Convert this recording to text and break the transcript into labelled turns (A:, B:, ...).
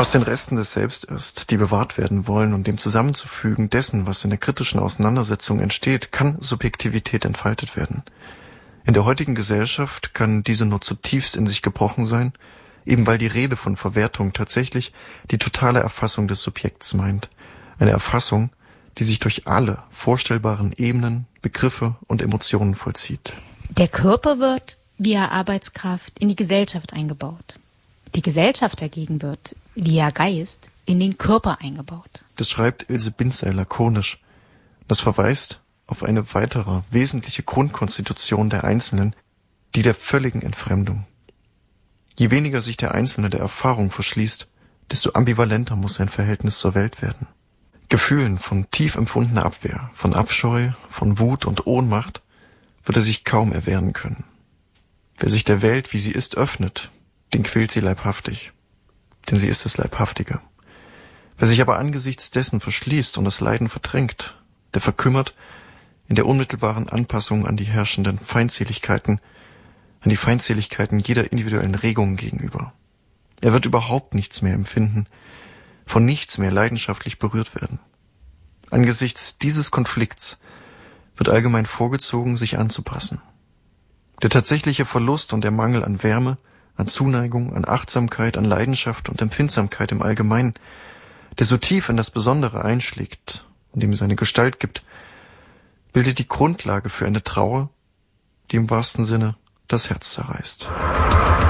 A: Aus den Resten des Selbst ist, die bewahrt werden wollen, und dem Zusammenzufügen dessen, was in der kritischen Auseinandersetzung entsteht, kann Subjektivität entfaltet werden. In der heutigen Gesellschaft kann diese nur zutiefst in sich gebrochen sein, eben weil die Rede von Verwertung tatsächlich die totale Erfassung des Subjekts meint. Eine Erfassung, die sich durch alle vorstellbaren Ebenen, Begriffe und Emotionen vollzieht.
B: Der Körper wird via Arbeitskraft in die Gesellschaft eingebaut. Die Gesellschaft dagegen wird via Geist in den Körper eingebaut.
A: Das schreibt Ilse Binzey lakonisch. Das verweist auf eine weitere wesentliche Grundkonstitution der Einzelnen, die der völligen Entfremdung. Je weniger sich der Einzelne der Erfahrung verschließt, desto ambivalenter muss sein Verhältnis zur Welt werden. Gefühlen von tief empfundener Abwehr, von Abscheu, von Wut und Ohnmacht wird er sich kaum erwehren können. Wer sich der Welt, wie sie ist, öffnet, den quält sie leibhaftig, denn sie ist das Leibhaftige. Wer sich aber angesichts dessen verschließt und das Leiden verdrängt, der verkümmert in der unmittelbaren Anpassung an die herrschenden Feindseligkeiten, an die Feindseligkeiten jeder individuellen Regung gegenüber. Er wird überhaupt nichts mehr empfinden, von nichts mehr leidenschaftlich berührt werden. Angesichts dieses Konflikts wird allgemein vorgezogen, sich anzupassen. Der tatsächliche Verlust und der Mangel an Wärme, an Zuneigung, an Achtsamkeit, an Leidenschaft und Empfindsamkeit im Allgemeinen, der so tief in das Besondere einschlägt und ihm seine Gestalt gibt, bildet die Grundlage für eine Trauer, die im wahrsten Sinne das Herz zerreißt.